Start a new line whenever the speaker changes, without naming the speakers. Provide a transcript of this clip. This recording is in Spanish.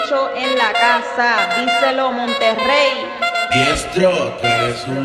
hecho en la casa. Díselo, Monterrey.
Diestro, tú eres un